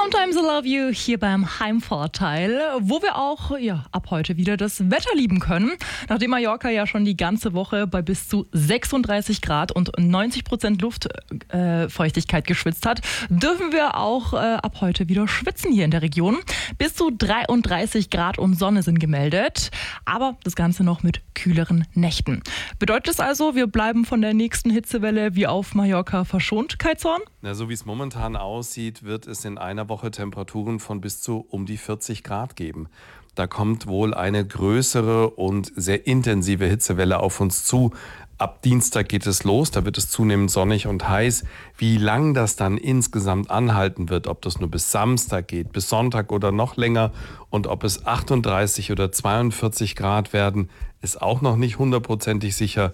Sometimes I Love You hier beim Heimvorteil, wo wir auch ab heute wieder das Wetter lieben können. Nachdem Mallorca ja schon die ganze Woche bei bis zu 36 Grad und 90% Luftfeuchtigkeit geschwitzt hat, dürfen wir auch ab heute wieder schwitzen hier in der Region. Bis zu 33 Grad und Sonne sind gemeldet, aber das Ganze noch mit kühleren Nächten. Bedeutet es also, wir bleiben von der nächsten Hitzewelle wie auf Mallorca verschont, Kai Zorn? Na, so wie es momentan aussieht, wird es in einer Woche Temperaturen von bis zu um die 40 Grad geben. Da kommt wohl eine größere und sehr intensive Hitzewelle auf uns zu. Ab Dienstag geht es los, da wird es zunehmend sonnig und heiß. Wie lang das dann insgesamt anhalten wird, ob das nur bis Samstag geht, bis Sonntag oder noch länger und ob es 38 oder 42 Grad werden, ist auch noch nicht hundertprozentig sicher.